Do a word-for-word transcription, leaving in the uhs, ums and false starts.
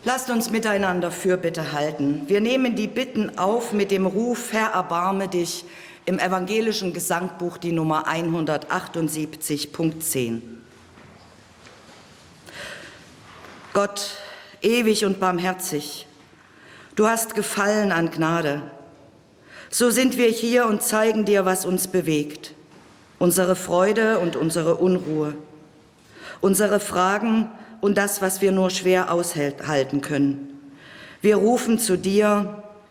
Lasst uns miteinander Fürbitte halten. Wir nehmen die Bitten auf mit dem Ruf, Herr, erbarme dich, im evangelischen Gesangbuch die Nummer hundertachtundsiebzig, Punkt zehn. Gott, ewig und barmherzig, du hast Gefallen an Gnade. So sind wir hier und zeigen dir, was uns bewegt, unsere Freude und unsere Unruhe, unsere Fragen und das, was wir nur schwer aushalten können. Wir rufen zu dir,